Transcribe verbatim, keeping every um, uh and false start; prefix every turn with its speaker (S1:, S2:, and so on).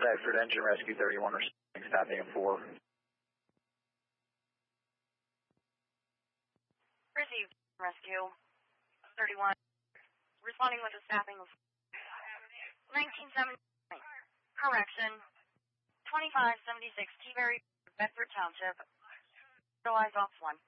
S1: Bedford Engine Rescue thirty-one, responding, staffing of four.
S2: Received, Rescue thirty-one, responding with a staffing of nineteen seventy, correction, twenty-five seventy-six T-Berry, Bedford Township, otherwise off one.